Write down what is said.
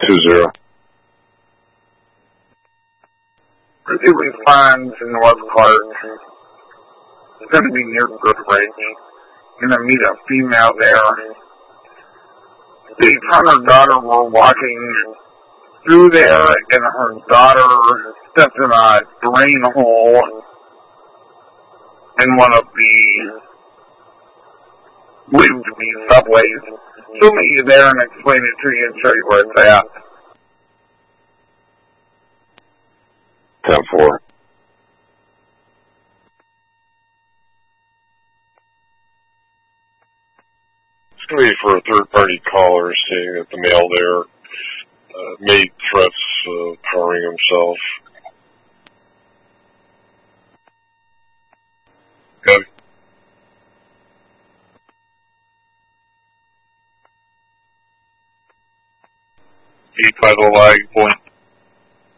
20. Receiving funds in North Clark. It's going to be near Goodrich. Going to meet a female there. The son and daughter were walking through there, and her daughter stepped in a drain hole in one of the believed to be subways. She'll meet you there and explain it to you and show you where it's at. 10-4. It's going to be for a third-party caller saying that the male there made threats of powering himself. Good. 8 by the lag point.